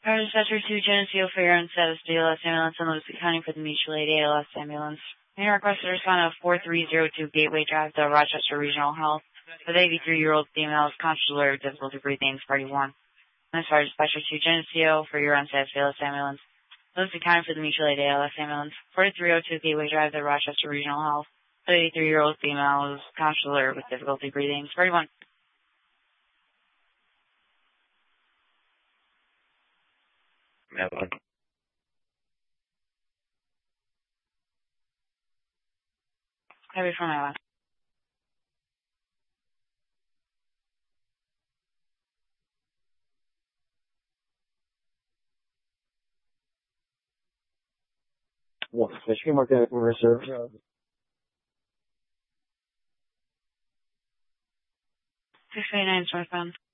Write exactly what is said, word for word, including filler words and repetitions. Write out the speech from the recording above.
Power Dispatcher two, Geneseo for your own status, D L S ambulance in Lucid County for the mutual aid A L S ambulance. May I request to respond to four three zero two Gateway Drive to Rochester Regional Health with eighty-three-year-old female with consular difficulty breathing, party one. Miss Power Dispatcher two, Geneseo for your own status, D L S ambulance. Lucid County for the mutual aid A L S ambulance. forty-three oh two Gateway Drive to Rochester Regional Health with eighty-three-year-old female with consular with difficulty breathing, party one. Melbourne. Heavy from my last. One Michigan Market Reserve. six eighty-nine northbound.